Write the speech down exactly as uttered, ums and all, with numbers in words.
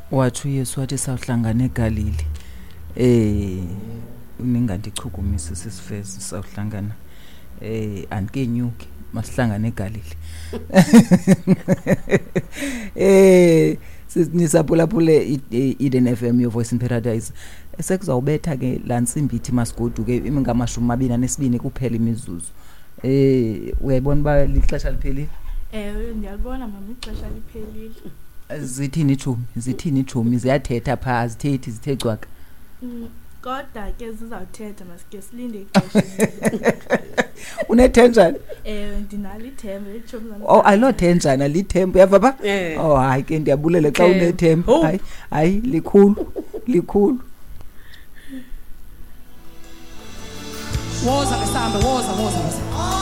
wathi uYesu wathi sawuhlangana eGalili. Eh ningandichukumisa sisifezi sawuhlangana eh andikenyuki masihlangana eGalili. Eh nisapulaphule Eden F M your voice in paradise. Sekuzawubetha ke lansimbi ithi masigoduke imingamashumi amabili nesibini kuphela imizuzu. Eh uyayibona ba lixesha liphelile? Eh ngiyabona mama ixesha liphelile. Zithini ithumi zithini ithumi ziyathetha pha zithethi zithe cwaka. Kodwa ke zizawuthetha masike silinde ixesha. Unethenjana? Eh ndinalo ithemba ethumi zami. Oh alothenjana lithemba uyava ba? Oh hayi ke ndiyabulela xa unethemba. Hayi hayi likhulu likhulu. Woza besamba woza woza woza.